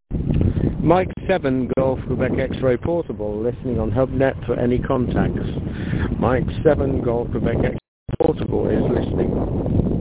Mike 7 Golf Quebec X-Ray Portable, listening on HubNet for any contacts. Mike 7 Golf Quebec X-Ray Portable is listening.